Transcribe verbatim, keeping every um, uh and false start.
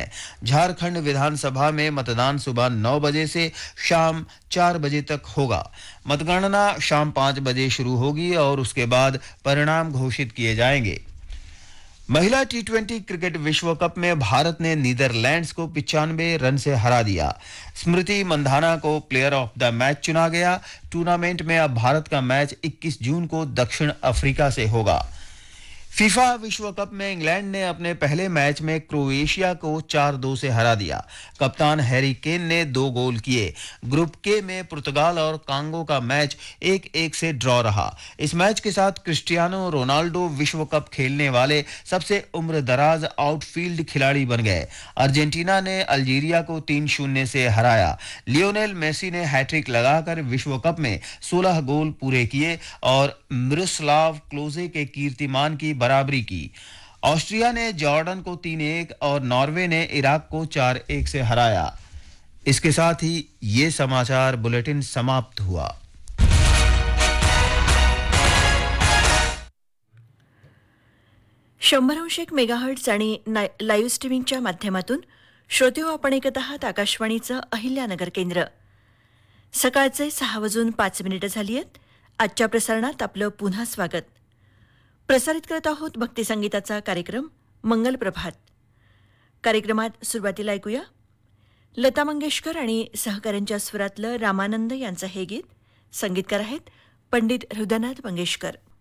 हैं। झारखंड विधानसभा में मतदान सुबह नौ बजे से शाम चार बजे तक होगा। मतगणना शाम पाँच बजे शुरू होगी और उसके बाद परिणाम घोषित किए जाएंगे। महिला टी ट्वेंटी क्रिकेट विश्व कप में भारत ने नीदरलैंड्स को पिचानवे रन से हरा दिया। स्मृति मंधाना को प्लेयर ऑफ द मैच चुना गया। टूर्नामेंट में अब भारत का मैच इक्कीस जून को दक्षिण अफ्रीका से होगा। फीफा विश्व कप में इंग्लैंड ने अपने पहले मैच में क्रोएशिया को चार दो से हरा दिया। कप्तान हैरी केन ने दो गोल किए। ग्रुप के में पुर्तगाल और कांगो का मैच एक एक से ड्रॉ रहा। इस मैच के साथ क्रिस्टियानो रोनाल्डो विश्व कप खेलने वाले सबसे उम्रदराज आउटफील्ड खिलाड़ी बन गए। अर्जेंटीना ने अल्जीरिया को तीन शून्य से हराया। लियोनेल मेसी ने हैट्रिक लगाकर विश्व कप में सोलह गोल पूरे किए और मिरोस्लाव क्लोजे के कीर्तिमान की बराबरी की। ऑस्ट्रिया ने जॉर्डन को तीन एक और नॉर्वे ने इराक को चार एक से हराया। इसके साथ ही ये समाचार बुलेटिन समाप्त हुआ। शंभर अंश एक मेगाहर्ट्ज आणि लाईव्ह स्ट्रीमिंगच्या माध्यमातून श्रोतेहो आपण ऐकत आहात आकाशवाणीचं अहिल्यानगर केंद्र। सकाळचे सहा वाजून पाच मिनिटं झाली आहेत। आजच्या प्रसारणात आपलं पुन्हा स्वागत। प्रसारित करत आहोत भक्तिसंगीताचा कार्यक्रम मंगल प्रभात। कार्यक्रमात सुरुवातीला ऐकूया लता मंगेशकर आणि सहकाऱ्यांच्या स्वरातलं रामानंद यांचं हे गीत। संगीतकार आहेत पंडित हृदयनाथ मंगेशकर।